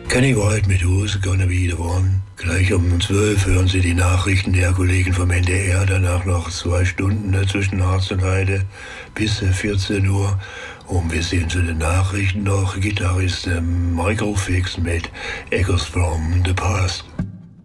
Kenny White mit Who's Gonna Be the One. Gleich um 12 hören Sie die Nachrichten der Kollegen vom NDR. Danach noch 2 Stunden zwischen Harz und Heide bis 14 Uhr. Und wir sehen zu den Nachrichten noch Gitarrist Michael Fix mit Echoes from the Past.